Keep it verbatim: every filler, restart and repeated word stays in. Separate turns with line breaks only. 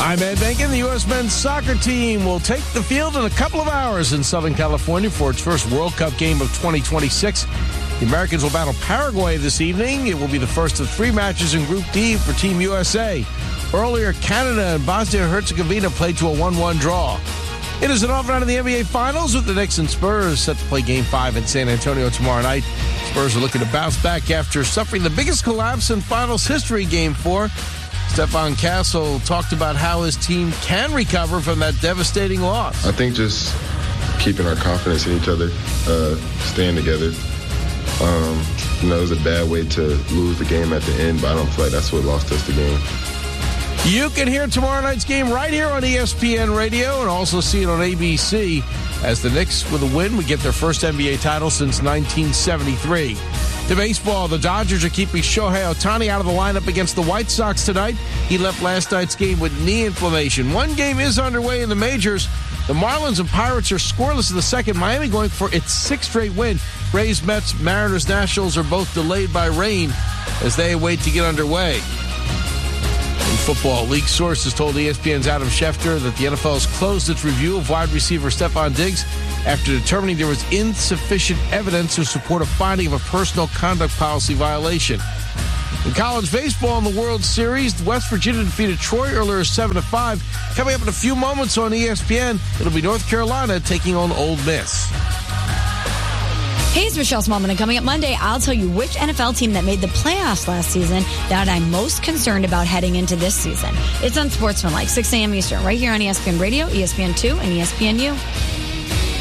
I'm Ed Benkin. The U S men's soccer team will take the field in a couple of hours in Southern California for its first World Cup game of twenty twenty-six. The Americans will battle Paraguay this evening. It will be the first of three matches in Group D for Team U S A. Earlier, Canada and Bosnia and Herzegovina played to a one one draw. It is an off night in the N B A Finals with the Knicks and Spurs set to play Game five in San Antonio tomorrow night. Spurs are looking to bounce back after suffering the biggest collapse in Finals history, Game four. Stephon Castle talked about how his team can recover from that devastating loss.
I think just keeping our confidence in each other, uh, staying together. Um, you know, it was a bad way to lose the game at the end, but I don't feel like that's what lost us the game.
You can hear tomorrow night's game right here on E S P N Radio and also see it on A B C as the Knicks, with a win, would get their first N B A title since nineteen seventy-three. To baseball, the Dodgers are keeping Shohei Ohtani out of the lineup against the White Sox tonight. He left last night's game with knee inflammation. One game is underway in the majors. The Marlins and Pirates are scoreless in the second. Miami going for its sixth straight win. Rays, Mets, Mariners, Nationals are both delayed by rain as they wait to get underway. In football, league sources told E S P N's Adam Schefter that the N F L has closed its review of wide receiver Stephon Diggs after determining there was insufficient evidence to support a finding of a personal conduct policy violation. In college baseball in the World Series, West Virginia defeated Troy earlier seven to five. Coming up in a few moments on E S P N, it'll be North Carolina taking on Ole Miss.
Hey, it's Michelle Smallman, and coming up Monday, I'll tell you which N F L team that made the playoffs last season that I'm most concerned about heading into this season. It's on Sportsmanlike, six a.m. Eastern, right here on E S P N Radio, E S P N two, and E S P N U.